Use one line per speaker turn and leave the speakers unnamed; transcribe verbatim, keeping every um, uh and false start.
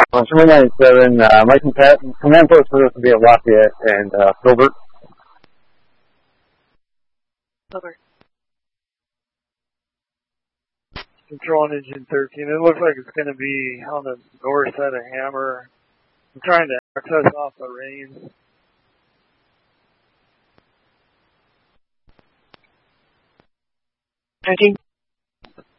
On two nine seven, uh, my command, command post for this will be at Lafayette and uh, Filbert.
Filbert. Control engine thirteen. It looks like it's going to be on the north side of Hammer. I'm trying to access off the reins.
thirteen.